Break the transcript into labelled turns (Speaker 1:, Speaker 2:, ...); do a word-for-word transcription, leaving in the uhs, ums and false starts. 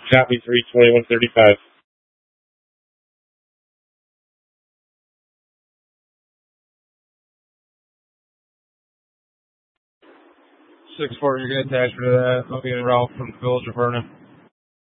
Speaker 1: Copy three twenty-one thirty-five. six four, you're getting attached to that. I'll be en route from the village of Vernon.